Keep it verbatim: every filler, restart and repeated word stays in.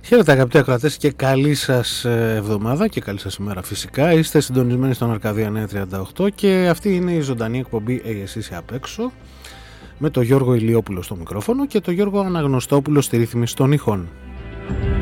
Χαίρετε αγαπητοί ακροατές και καλή σας εβδομάδα και καλή σας ημέρα φυσικά. Είστε συντονισμένοι στον Αρκαδία Νέα τριάντα οκτώ και αυτή είναι η ζωντανή εκπομπή «Ε, εσύ είσαι απ' έξω» με τον Γιώργο Ηλιόπουλο στο μικρόφωνο και τον Γιώργο Αναγνωστόπουλο στη ρύθμιση των ήχων.